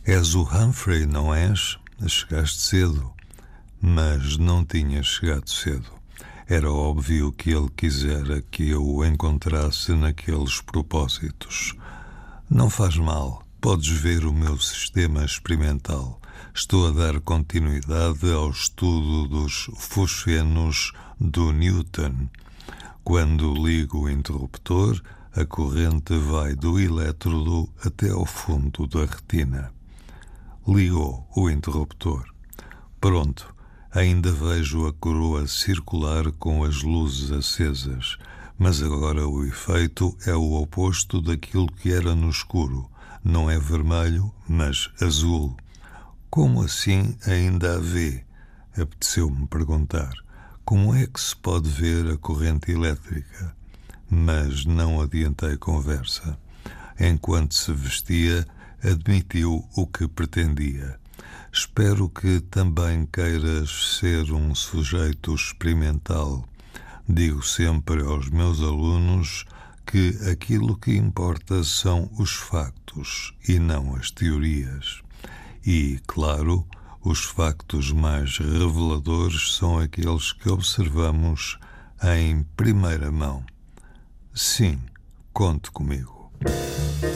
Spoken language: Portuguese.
És o Humphrey, não és? Chegaste cedo, mas não tinhas chegado cedo. Era óbvio que ele quisera que eu o encontrasse naqueles propósitos. Não faz mal, podes ver o meu sistema experimental. Estou a dar continuidade ao estudo dos fosfenos do Newton. Quando ligo o interruptor, a corrente vai do elétrodo até ao fundo da retina. Ligou o interruptor. Pronto, ainda vejo a coroa circular com as luzes acesas, mas agora o efeito é o oposto daquilo que era no escuro. Não é vermelho, mas azul. Como assim ainda a vê? Apeteceu-me perguntar. Como é que se pode ver a corrente elétrica? Mas não adiantei conversa. Enquanto se vestia, admitiu o que pretendia. Espero que também queiras ser um sujeito experimental. Digo sempre aos meus alunos que aquilo que importa são os factos e não as teorias. E, claro, os factos mais reveladores são aqueles que observamos em primeira mão. Sim, conte comigo.